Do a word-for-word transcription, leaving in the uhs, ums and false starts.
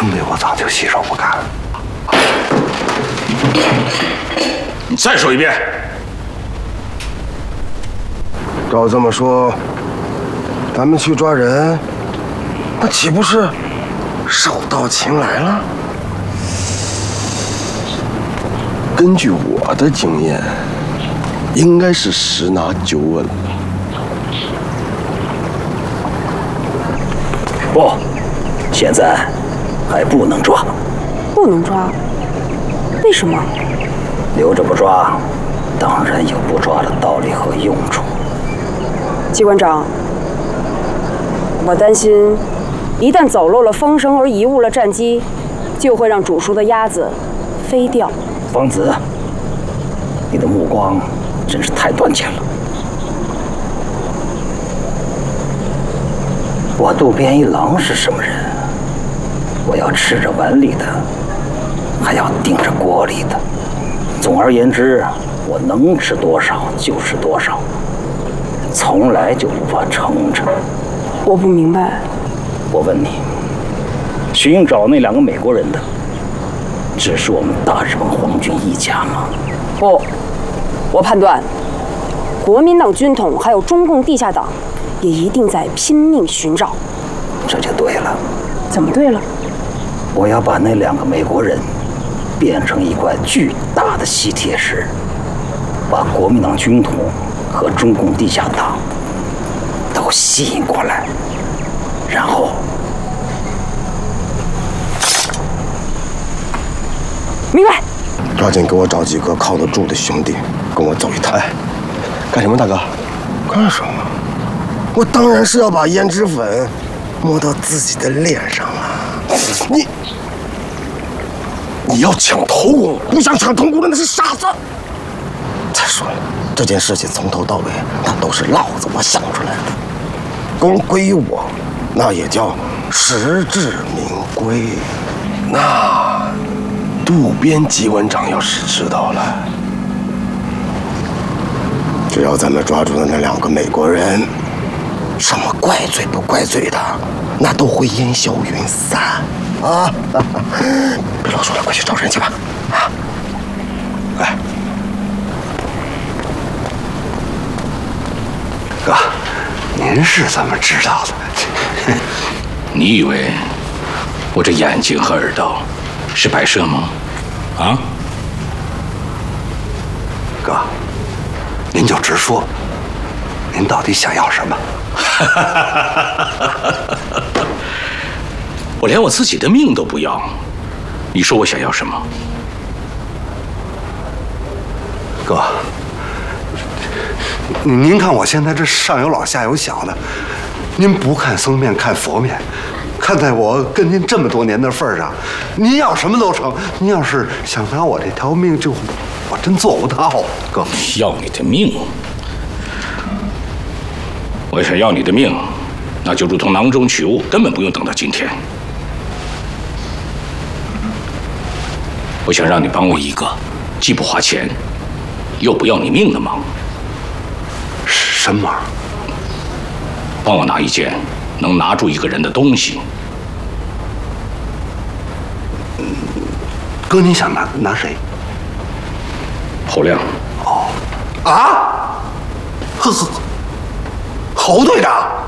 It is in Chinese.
兄弟，我早就洗手不干了。 你再说一遍。 照这么说，咱们去抓人，那岂不是手到擒来了？根据我的经验，应该是十拿九稳了。 不，现在还不能抓。 不能抓？为什么？ 留着不抓，当然有不抓的道理和用处。 机关长，我担心，一旦走漏了风声而贻误了战机，就会让煮熟的鸭子飞掉。 方子，你的目光真是太短浅了。我渡边一郎是什么人？我要吃着碗里的，还要盯着锅里的。总而言之，我能吃多少就是多少，从来就不怕撑着。 我不明白。 我问你，寻找那两个美国人的，只是我们大日本皇军一家吗？ 不，我判断，国民党军统还有中共地下党，也一定在拼命寻找。 这就对了。 怎么对了？ 我要把那两个美国人变成一块巨大的吸铁石，把国民党军统和中共地下党都吸引过来，然后明白。 抓紧给我找几个靠得住的兄弟，跟我走一趟。干什么，大哥？干什么？我当然是要把胭脂粉抹到自己的脸上了。你，你要抢头功，不想抢头功的那是傻子。再说了，这件事情从头到尾，那都是老子我想出来的，功归我，那也叫实至名归。那渡边机关长要是知道了，只要咱们抓住的那两个美国人，什么怪罪不怪罪的，那都会烟消云散啊！别啰嗦了，快去找人去吧！啊，来， 哥，您是怎么知道的？ 你以为我这眼睛和耳朵是摆设吗？啊？ 哥，您就直说，您到底想要什么？ 我连我自己的命都不要，你说我想要什么？ 哥，您看我现在这上有老下有小的，您不看僧面看佛面，看在我跟您这么多年的份上，您要什么都成。您要是想拿我这条命，就我真做不到。哥， 要你的命？我想要你的命，那就如同囊中取物，根本不用等到今天。我想让你帮我一个既不花钱，又不要你命的忙。 什么忙？ 帮我拿一件能拿住一个人的东西。 哥，你想拿拿谁？ 侯亮。 哦，啊，呵呵，侯队长。